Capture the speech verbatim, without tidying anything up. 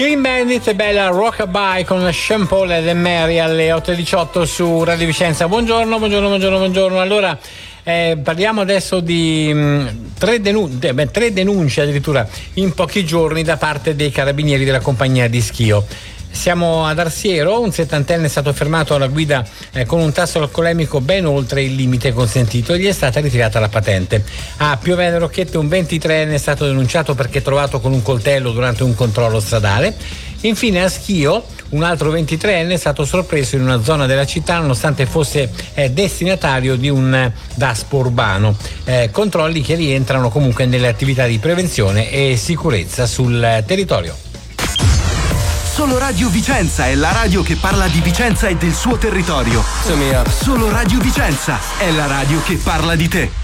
Clean Bandit e bella Rockabye con Sean Paul ed Mary alle otto e diciotto su Radio Vicenza. Buongiorno, buongiorno, buongiorno, buongiorno. Allora, eh, parliamo adesso di mh, tre, denun- beh, tre denunce addirittura in pochi giorni da parte dei carabinieri della compagnia di Schio. Siamo ad Arsiero, un settantenne è stato fermato alla guida eh, con un tasso alcolemico ben oltre il limite consentito e gli è stata ritirata la patente. A Piovene Rocchette un ventitreenne è stato denunciato perché trovato con un coltello durante un controllo stradale. Infine a Schio un altro ventitreenne è stato sorpreso in una zona della città nonostante fosse eh, destinatario di un eh, daspo urbano. Eh, controlli che rientrano comunque nelle attività di prevenzione e sicurezza sul eh, territorio. Solo Radio Vicenza è la radio che parla di Vicenza e del suo territorio. Solo Radio Vicenza è la radio che parla di te.